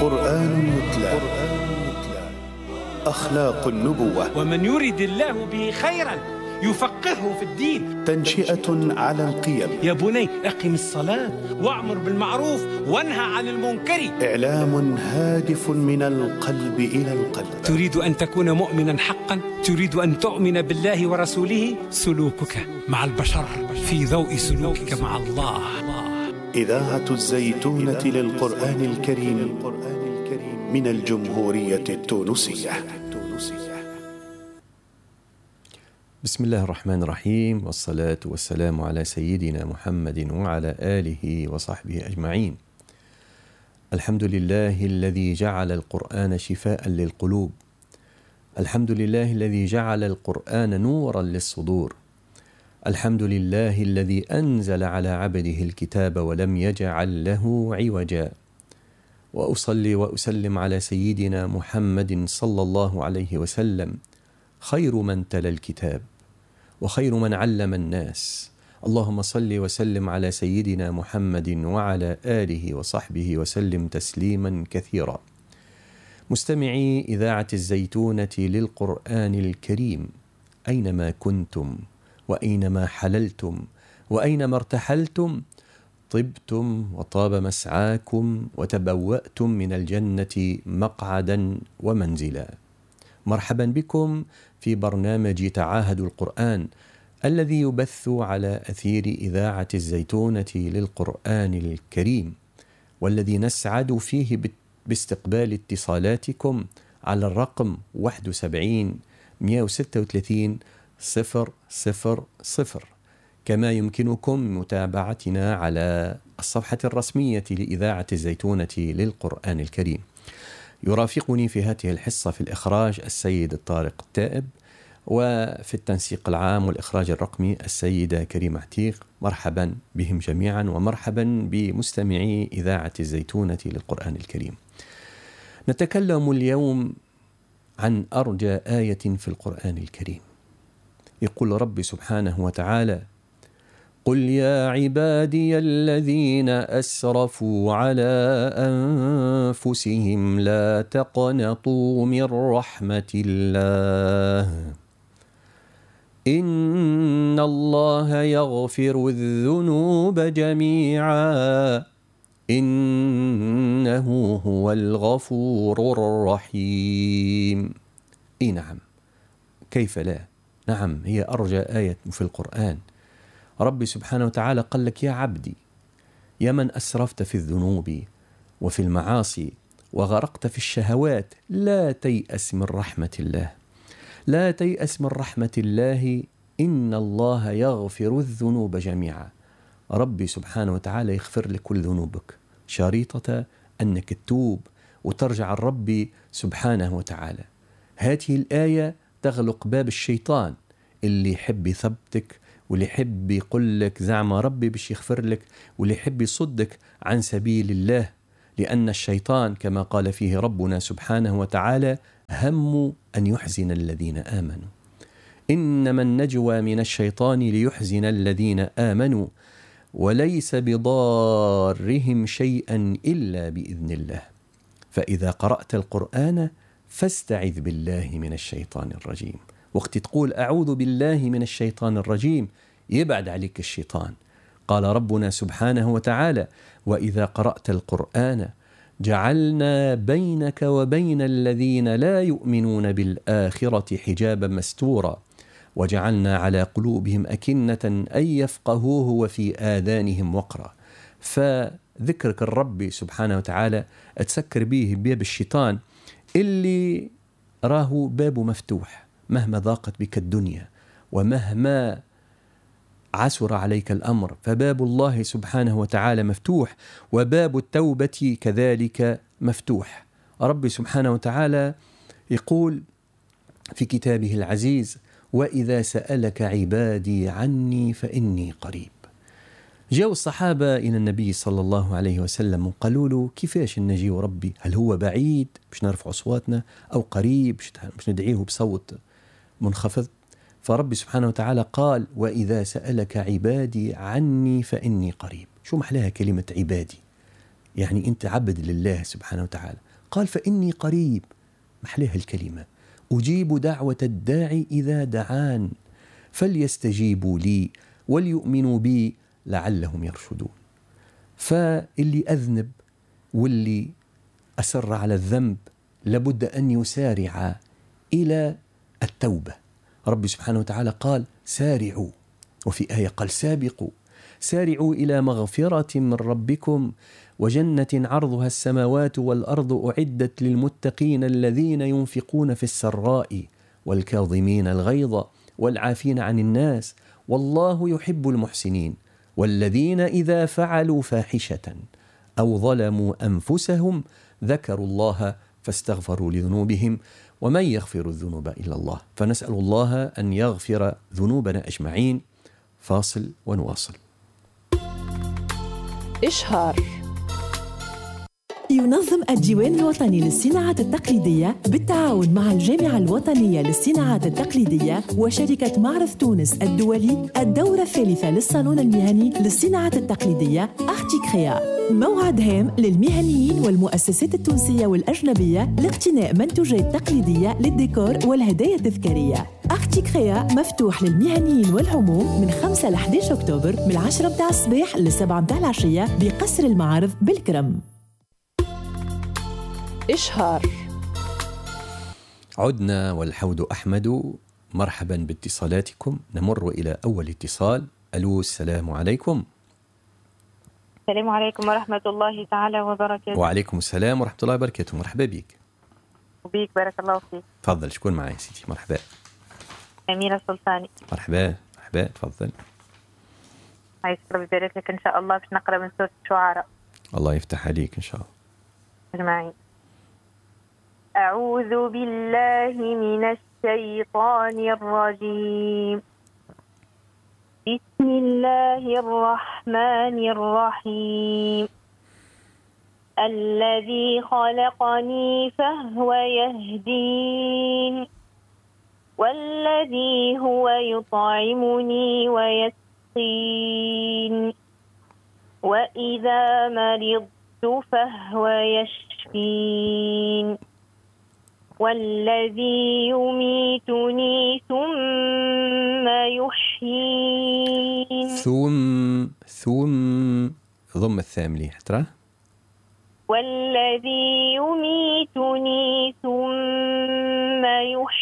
قرآن يتلى أخلاق النبوة، ومن يرد الله به خيرا يفقهه في الدين. تنشئة على القيم. يا بني أقم الصلاة وأمر بالمعروف وانهى عن المنكر. إعلام هادف من القلب إلى القلب. تريد أن تكون مؤمنا حقا؟ تريد أن تؤمن بالله ورسوله؟ سلوكك مع البشر في ضوء سلوكك مع الله. إذاعة الزيتونة للقرآن الكريم من الجمهورية التونسية. بسم الله الرحمن الرحيم، والصلاة والسلام على سيدنا محمد وعلى آله وصحبه أجمعين. الحمد لله الذي جعل القرآن شفاء للقلوب، الحمد لله الذي جعل القرآن نورا للصدور، الحمد لله الذي أنزل على عبده الكتاب ولم يجعل له عوجا، وأصلي وأسلم على سيدنا محمد صلى الله عليه وسلم، خير من تلا الكتاب وخير من علم الناس. اللهم صل وسلم على سيدنا محمد وعلى آله وصحبه وسلم تسليما كثيرا. مستمعي إذاعة الزيتونة للقرآن الكريم، أينما كنتم وأينما حللتم وأينما ارتحلتم، طبتم وطاب مسعاكم وتبوأتم من الجنة مقعدا ومنزلا. مرحبا بكم في برنامج تعاهد القرآن الذي يبث على أثير إذاعة الزيتونة للقرآن الكريم، والذي نسعد فيه باستقبال اتصالاتكم على الرقم 71 136 000. كما يمكنكم متابعتنا على الصفحة الرسمية لإذاعة الزيتونة للقرآن الكريم. يرافقني في هذه الحصة في الإخراج السيد الطارق التائب، وفي التنسيق العام والإخراج الرقمي السيدة كريمة عتيق. مرحبا بهم جميعا، ومرحبا بمستمعي إذاعة الزيتونة للقرآن الكريم. نتكلم اليوم عن أرجى آية في القرآن الكريم. يقول رب سبحانه وتعالى: قل يا عبادي الذين أسرفوا على أنفسهم لا تقنطوا من رحمة الله إن الله يغفر الذنوب جميعا إنه هو الغفور الرحيم. نعم، كيف لا؟ نعم، هي أرجى آية في القرآن. رب سبحانه وتعالى قال لك: يا عبدي، يا من أسرفت في الذنوب وفي المعاصي وغرقت في الشهوات، لا تيأس من رحمة الله، لا تيأس من رحمة الله إن الله يغفر الذنوب جميعا. ربي سبحانه وتعالى يغفر لك كل ذنوبك، شريطة أنك تتوب وترجع الرب سبحانه وتعالى. هذه الآية تغلق باب الشيطان اللي يحب يثبتك، واللي يحب يقول لك زعم ربي باش يغفر لك، واللي يحب يصدك عن سبيل الله، لأن الشيطان كما قال فيه ربنا سبحانه وتعالى: هم أن يحزن الذين آمنوا، إنما النجوى من الشيطان ليحزن الذين آمنوا وليس بضارهم شيئا إلا بإذن الله. فإذا قرأت القرآن فاستعذ بالله من الشيطان الرجيم. وقت تقول أعوذ بالله من الشيطان الرجيم يبعد عليك الشيطان. قال ربنا سبحانه وتعالى: وإذا قرأت القرآن جعلنا بينك وبين الذين لا يؤمنون بالآخرة حجابا مستورا وجعلنا على قلوبهم أكنة أن يفقهوه وفي آذانهم وقرا. فذكرك الرب سبحانه وتعالى تسكر به باب الشيطان اللي راه بابه مفتوح مهما ضاقت بك الدنيا ومهما عسر عليك الأمر، فباب الله سبحانه وتعالى مفتوح، وباب التوبة كذلك مفتوح. رب سبحانه وتعالى يقول في كتابه العزيز: وإذا سألك عبادي عني فإني قريب. جاءوا الصحابة إلى النبي صلى الله عليه وسلم وقالوا له: كيفاش نجيو ربي؟ هل هو بعيد باش نرفع أصواتنا، أو قريب باش ندعيه بصوت منخفض؟ فرب سبحانه وتعالى قال: وإذا سألك عبادي عني فإني قريب. شو محلاها كلمة عبادي؟ يعني أنت عبد لله سبحانه وتعالى، قال فإني قريب، محلها الكلمة، أجيب دعوة الداعي إذا دعان فليستجيبوا لي وليؤمنوا بي لعلهم يرشدون. فاللي أذنب واللي أسر على الذنب لابد أن يسارع إلى التوبة. رب سبحانه وتعالى قال سارعوا، وفي آية قال سابقوا، سارعوا إلى مغفرة من ربكم وجنة عرضها السماوات والأرض أعدت للمتقين الذين ينفقون في السراء والكاظمين الغيظ والعافين عن الناس والله يحب المحسنين والذين إذا فعلوا فاحشة أو ظلموا أنفسهم ذكروا الله فاستغفروا لذنوبهم ومن يغفر الذنوب إلا الله. فنسأل الله أن يغفر ذنوبنا أجمعين. فاصل ونواصل. إشهار. ينظم الديوان الوطني للصناعات التقليدية بالتعاون مع الجامعة الوطنية للصناعات التقليدية وشركة معرض تونس الدولي الدورة الثالثة للصالون المهني للصناعات التقليدية أرتيكريا، موعد هام للمهنيين والمؤسسات التونسية والأجنبية لاقتناء منتوجات تقليدية للديكور والهدايا التذكارية. أرتيكريا مفتوح للمهنيين والعموم من 5 ل 11 أكتوبر من 10 متاع الصباح ل 7 متاع العشية بقصر المعارض بالكرم. إشهار. عدنا والحوض أحمد، مرحبا باتصالاتكم. نمر إلى أول اتصال. ألو، السلام عليكم. السلام عليكم ورحمة الله تعالى وبركاته. وعليكم السلام ورحمة الله وبركاته. مرحبا بك. وبيك بارك الله فيك. تفضل، شكون معي سيدي؟ مرحبا. أميرة السلطاني. مرحبا مرحبا، تفضل. عايز ربي يبارك لك إن شاء الله. باش نقرأ من سورة الشعراء. الله يفتح عليك إن شاء الله. أجمعين. أعوذ بالله من الشيطان الرجيم. بسم الله الرحمن الرحيم. الذي خلقني فهو يهدين والذي هو يطعمني ويسقين وإذا مرضت فهو يشفين والذي يميتني ثم يحيين. ثم ضم الثاء مليح ترى. والذي يميتني ثم